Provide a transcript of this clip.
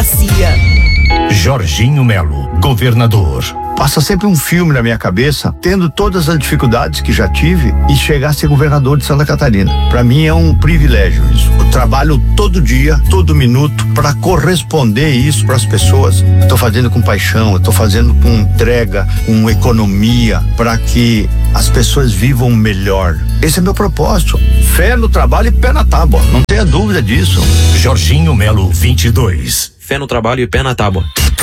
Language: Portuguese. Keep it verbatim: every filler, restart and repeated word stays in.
democracia. Jorginho Melo, governador. Passa sempre um filme na minha cabeça, tendo todas as dificuldades que já tive e chegar a ser governador de Santa Catarina. Para mim é um privilégio isso. Eu trabalho todo dia, todo minuto para corresponder isso para as pessoas. Estou fazendo com paixão, estou fazendo com entrega, com economia, para que as pessoas vivam melhor. Esse é meu propósito. Fé no trabalho e pé na tábua. Não tenha dúvida disso. Jorginho Melo, vinte e dois. Fé no trabalho e pé na tábua.